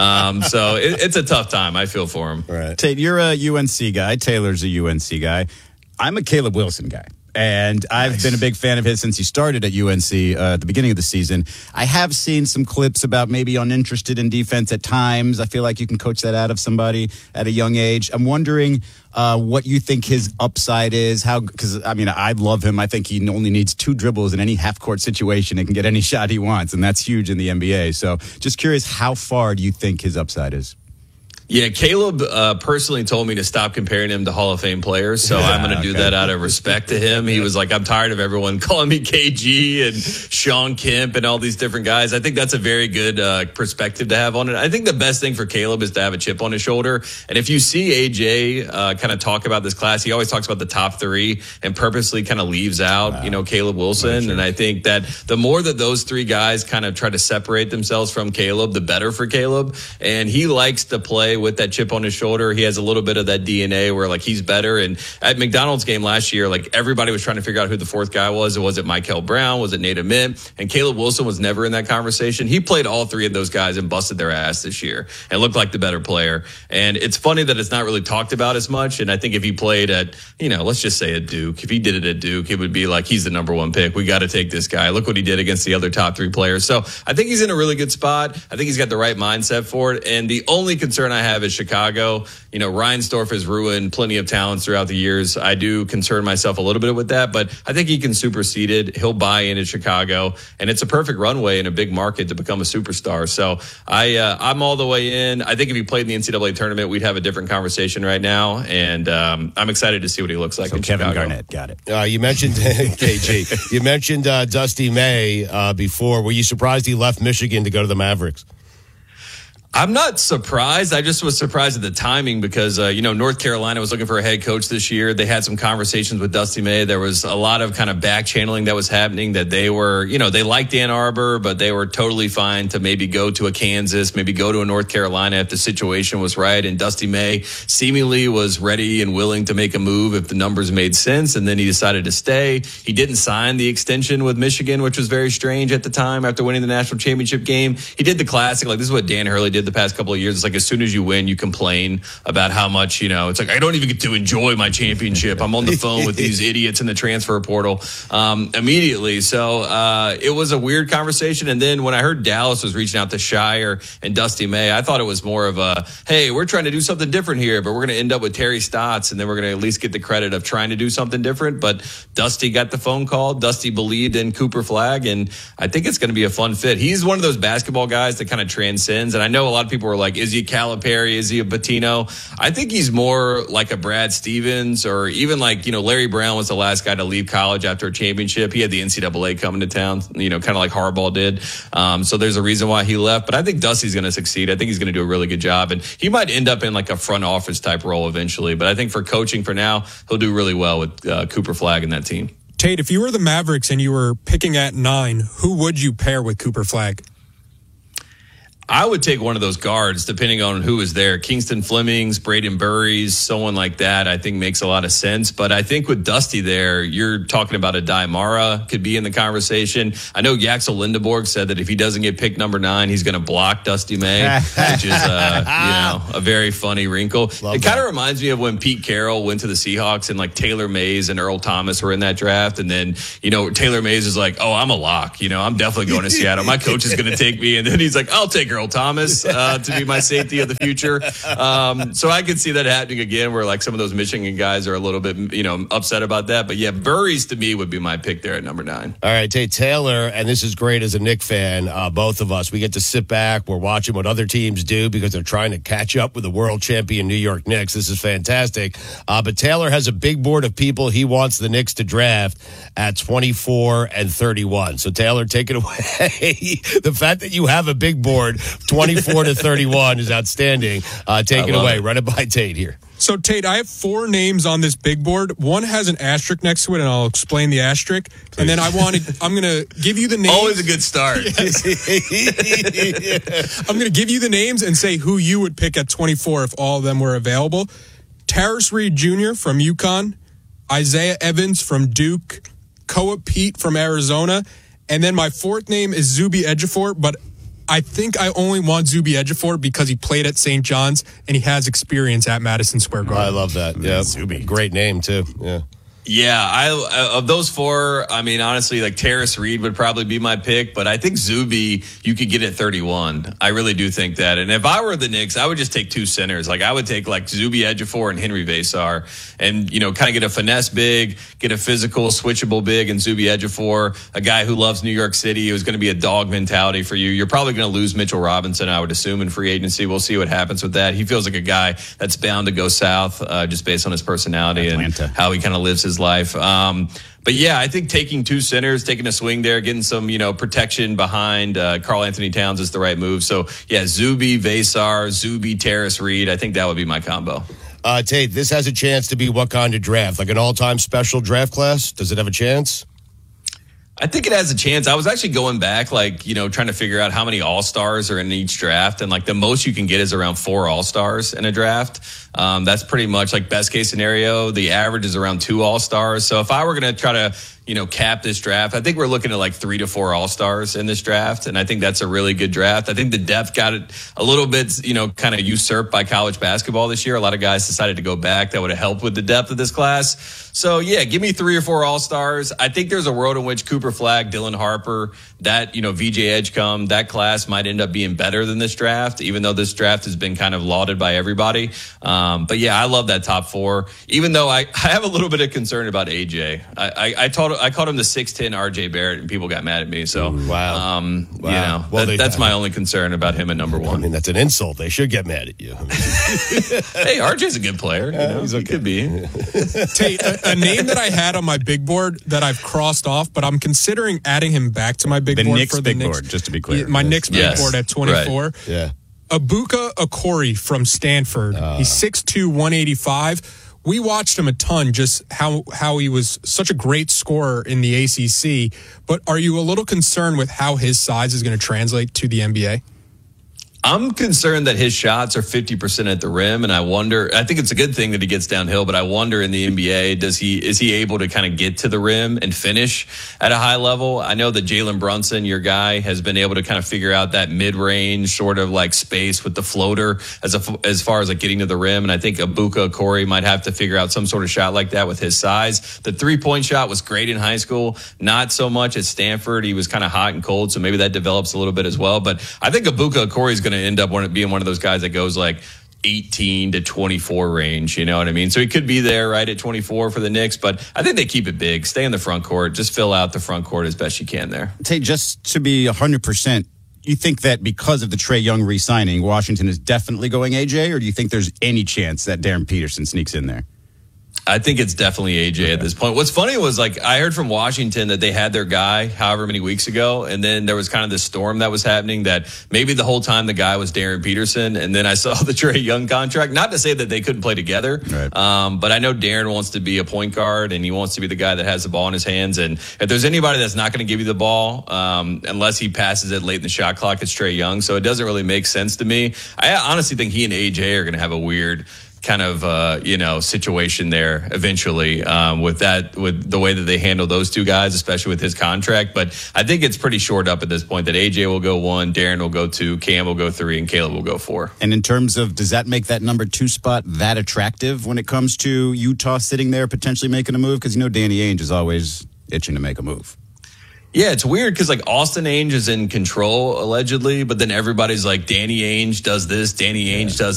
So it's a tough time. I feel for him. Right. Tate, you're a UNC guy. Taylor's a UNC guy. I'm a Caleb Wilson guy. And I've been a big fan of his since he started at UNC at the beginning of the season. I have seen some clips about maybe uninterested in defense at times. I feel like you can coach that out of somebody at a young age. I'm wondering what you think his upside is. Because, I mean, I love him. I think he only needs 2 dribbles in any half-court situation and can get any shot he wants, and that's huge in the NBA. So just curious, how far do you think his upside is? Yeah, Caleb personally told me to stop comparing him to Hall of Fame players, so I'm going to do that out of respect to him. He was like, I'm tired of everyone calling me KG and Sean Kemp and all these different guys. I think that's a very good perspective to have on it. I think the best thing for Caleb is to have a chip on his shoulder. And if you see AJ kind of talk about this class, he always talks about the top 3 and purposely kind of leaves out, Caleb Wilson. And I think that the more that those 3 guys kind of try to separate themselves from Caleb, the better for Caleb. And he likes to play with that chip on his shoulder. He has a little bit of that DNA where like he's better. And at McDonald's game last year, like everybody was trying to figure out who the 4th guy was. Was it Michael Brown? Was it Nate Ament? And Caleb Wilson was never in that conversation. He played all 3 of those guys and busted their ass this year and looked like the better player. And it's funny that it's not really talked about as much. And I think if he played at, let's just say at Duke, if he did it at Duke, it would be like, he's the number 1 pick. We got to take this guy. Look what he did against the other top 3 players. So I think he's in a really good spot. I think he's got the right mindset for it. And the only concern I have is Chicago. Reinsdorf has ruined plenty of talents throughout the years. I do concern myself a little bit with that, but I think he can supersede it. He'll buy in at Chicago, and it's a perfect runway in a big market to become a superstar. So I'm all the way in. I think if he played in the NCAA tournament, we'd have a different conversation right now, and I'm excited to see what he looks like in Kevin Chicago. Garnett, got it. You mentioned KG. You mentioned Dusty May before. Were you surprised he left Michigan to go to the Mavericks? I'm not surprised. I just was surprised at the timing because, North Carolina was looking for a head coach this year. They had some conversations with Dusty May. There was a lot of kind of back channeling that was happening, that they were, they liked Ann Arbor, but they were totally fine to maybe go to a Kansas, maybe go to a North Carolina if the situation was right. And Dusty May seemingly was ready and willing to make a move if the numbers made sense. And then he decided to stay. He didn't sign the extension with Michigan, which was very strange at the time after winning the national championship game. He did the classic, like this is what Dan Hurley did the past couple of years. It's like as soon as you win, you complain about how much, it's like, I don't even get to enjoy my championship. I'm on the phone with these idiots in the transfer portal immediately. So it was a weird conversation. And then when I heard Dallas was reaching out to Shire and Dusty May, I thought it was more of a, hey, we're trying to do something different here, but we're going to end up with Terry Stotts, and then we're going to at least get the credit of trying to do something different. But Dusty got the phone call. Dusty believed in Cooper Flagg, and I think it's going to be a fun fit. He's one of those basketball guys that kind of transcends. And I know a lot of people were like, is he a Calipari? Is he a Pitino? I think he's more like a Brad Stevens, or even like, Larry Brown was the last guy to leave college after a championship. He had the NCAA coming to town, kind of like Harbaugh did. So there's a reason why he left. But I think Dusty's going to succeed. I think he's going to do a really good job. And he might end up in like a front office type role eventually. But I think for coaching for now, he'll do really well with Cooper Flagg and that team. Tate, if you were the Mavericks and you were picking at 9, who would you pair with Cooper Flagg? I would take one of those guards, depending on who is there. Kingston Flemings, Braden Burries, someone like that, I think makes a lot of sense. But I think with Dusty there, you're talking about a Daimara could be in the conversation. I know Yaxel Lindeborg said that if he doesn't get picked number 9, he's going to block Dusty May, which is, a very funny wrinkle. It kind of reminds me of when Pete Carroll went to the Seahawks and like Taylor Mays and Earl Thomas were in that draft. And then, Taylor Mays is like, oh, I'm a lock. I'm definitely going to Seattle. My coach is going to take me. And then he's like, I'll take Earl Earl Thomas to be my safety of the future. So I could see that happening again, where like some of those Michigan guys are a little bit, upset about that. But yeah, Burries to me would be my pick there at number 9. All right, Taylor, and this is great as a Knick fan, both of us. We get to sit back. We're watching what other teams do because they're trying to catch up with the world champion New York Knicks. This is fantastic. But Taylor has a big board of people he wants the Knicks to draft at 24 and 31. So, Taylor, take it away. The fact that you have a big board, 24 to 31, is outstanding. Take it away. Run it by Tate here. So, Tate, I have 4 names on this big board. One has an asterisk next to it, and I'll explain the asterisk. Please. And then I'm going to give you the names. Always a good start. I'm going to give you the names and say who you would pick at 24 if all of them were available. Tarris Reed Jr. from UConn, Isaiah Evans from Duke, Koa Pete from Arizona, and then my 4th name is Zuby Ejiofor, but I think I only want Zuby Ejiofor because he played at St. John's and he has experience at Madison Square Garden. I love that. Yeah, Zuby. Great name, too. Yeah. Yeah, of those 4, I mean, honestly, like Tarris Reed would probably be my pick, but I think Zuby you could get at 31. I really do think that. And if I were the Knicks, I would just take 2 centers. Like I would take like Zuby Ejiofor and Henry Vesar and, kind of get a finesse big, get a physical, switchable big and Zuby Ejiofor, a guy who loves New York City, who's going to be a dog mentality for you. You're probably going to lose Mitchell Robinson, I would assume, in free agency. We'll see what happens with that. He feels like a guy that's bound to go south just based on his personality Atlanta. And how he kind of lives his life. But yeah, I think taking 2 centers, taking a swing there, getting some, protection behind Karl Anthony Towns is the right move. So yeah, Zuby, Vesar, Zuby, Tarris Reed. I think that would be my combo. Tate, this has a chance to be what kind of draft? Like an all-time special draft class? Does it have a chance? I think it has a chance. I was actually going back, trying to figure out how many All-Stars are in each draft. And the most you can get is around 4 All-Stars in a draft. That's pretty much best case scenario. The average is around 2 All-Stars. So if I were going to try to, cap this draft, I think we're looking at 3 to 4 All-Stars in this draft. And I think that's a really good draft. I think the depth got it a little bit, kind of usurped by college basketball this year. A lot of guys decided to go back. That would have helped with the depth of this class. So yeah, give me 3 or 4 All-Stars. I think there's a world in which Cooper Flagg, Dylan Harper, that, VJ Edgecombe, that class might end up being better than this draft, even though this draft has been kind of lauded by everybody. But yeah, I love that top 4, even though I have a little bit of concern about AJ. I called him the 6'10" RJ Barrett and people got mad at me. So, wow. That's my only concern about him at number 1. I mean, that's an insult. They should get mad at you. Hey, RJ's a good player. He's okay. He could be. Tate, a name that I had on my big board that I've crossed off, but I'm considering adding him back to my big board Knicks for the big Knicks board, just to be clear. My Knicks big board at 24. Right. Yeah. Ibuka Okori from Stanford. He's 6'2", 185. We watched him a ton, just how he was such a great scorer in the ACC. But are you a little concerned with how his size is going to translate to the NBA? I'm concerned that his shots are 50% at the rim, and I think it's a good thing that he gets downhill, but I wonder in the NBA, is he able to kind of get to the rim and finish at a high level? I know that Jalen Brunson, your guy, has been able to kind of figure out that mid-range sort of space with the floater as far as getting to the rim, and I think Ibuka Okori might have to figure out some sort of shot like that with his size. The three-point shot was great in high school, not so much at Stanford. He was kind of hot and cold, so maybe that develops a little bit as well, but I think Ibuka Okori is going to end up being one of those guys that goes 18 to 24 range, you know what I mean? So he could be there right at 24 for the Knicks, but I think they keep it big. Stay in the front court. Just fill out the front court as best you can there. Tate, just to be 100%, you think that because of the Trae Young re-signing, Washington is definitely going AJ, or do you think there's any chance that Darren Peterson sneaks in there? I think it's definitely AJ at this point. What's funny was I heard from Washington that they had their guy however many weeks ago, and then there was kind of this storm that was happening that maybe the whole time the guy was Darren Peterson, and then I saw the Trae Young contract. Not to say that they couldn't play together, right. But I know Darren wants to be a point guard, and he wants to be the guy that has the ball in his hands. And if there's anybody that's not going to give you the ball, unless he passes it late in the shot clock, it's Trae Young. So it doesn't really make sense to me. I honestly think he and AJ are going to have a weird kind of situation there eventually with the way that they handle those two guys, especially with his contract. But I think it's pretty short up at this point that AJ will go 1, Darren will go 2, Cam will go 3, and Caleb will go 4. And in terms of, does that make that number 2 spot that attractive when it comes to Utah sitting there potentially making a move? Because Danny Ainge is always itching to make a move. Yeah, it's weird because like Austin Ainge is in control allegedly, but then everybody's like Danny Ainge does this, Danny Ainge does